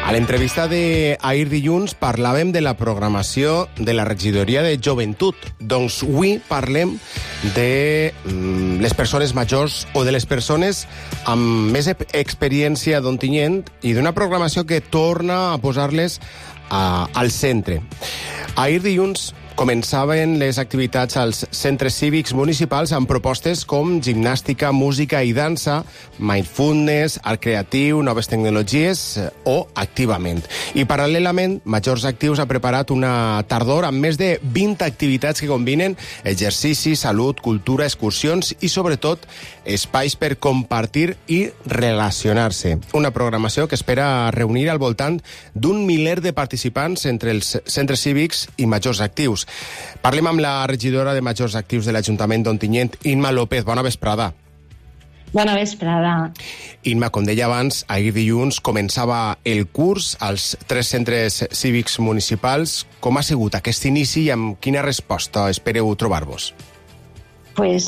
A l'entrevista d'ahir dilluns parlàvem de la programació de la regidoria de joventut. Doncs avui parlem de les persones majors o de les persones amb més experiència d'Ontinyent i d'una programació que torna a posar-les al centre. Ahir dilluns començaven les activitats als centres cívics municipals amb propostes com gimnàstica, música i dansa, mindfulness, art creatiu, noves tecnologies o activament. I paral·lelament, Majors Actius ha preparat una tardor amb més de 20 activitats que combinen exercici, salut, cultura, excursions i, sobretot, espais per compartir i relacionar-se. Una programació que espera reunir al voltant d'un miler de participants entre els centres cívics i Majors Actius. Parlem amb la regidora de Majors Actius de l'Ajuntament d'Ontinyent, Imma López. Bona vesprada. Bona vesprada. Imma, com deia abans, ahir dilluns començava el curs als 3 centres cívics municipals. Com ha sigut aquest inici i amb quina resposta espereu trobar-vos? Pues,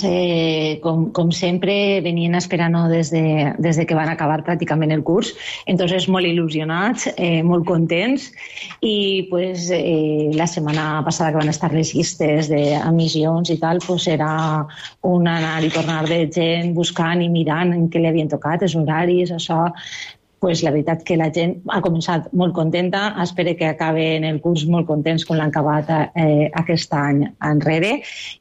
com sempre, venien esperant des de que van acabar pràcticament el curs. Entonces, molt il·lusionats, molt contents. I pues, la setmana passada que van estar les llistes d'admissions i tal, pues, era un anar i tornar de gent buscant i mirant en què li havien tocat, els horaris, això. Pues la veritat que la gent ha començat molt contenta, espero que acaben el curs molt contents com l'han acabat aquest any enrere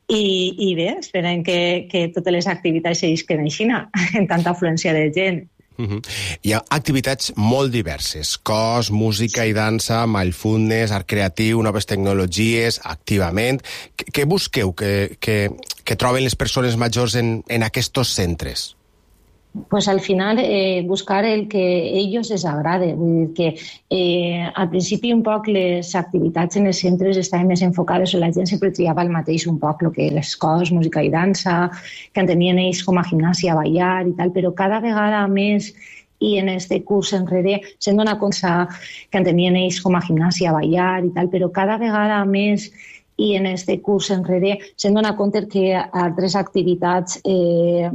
i bé, esperem que totes les activitats seguisquen així, en tanta afluència de gent. Hi ha activitats molt diverses, cos, música i dansa, mindfulness, art creatiu, noves tecnologies, activament. Què busqueu que troben les persones majors en aquests centres? Pues al final buscar el que a ellos les agrade. Vull dir que al principi un poc les activitats en els centres estaven més enfocades o la gent sempre triava el mateix un poc, el que és cos, música i dansa, que entenien ells com a gimnàsia, ballar i tal, però cada vegada més i en este curs enrere se'n dona compte que entenien ells com a gimnàsia, ballar i tal, però cada vegada més i en este curs enrere se'n dona compte que altres activitats